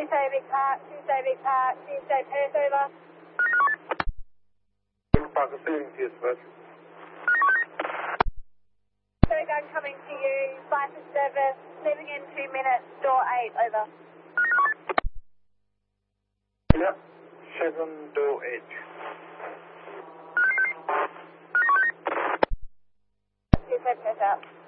Tuesday Big Park, Tuesday Perth, over. Big Park, receiving to you, Smash. Third gun coming to you, flight to service, leaving in 2 minutes, door 8, over. Yep, 7 door 8. Tuesday Perth out.